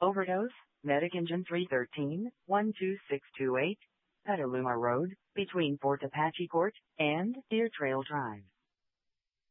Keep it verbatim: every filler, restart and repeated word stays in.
Overdose, Medic Engine three thirteen, one two six two eight, Petaluma Road, between Fort Apache Court and Deer Trail Drive.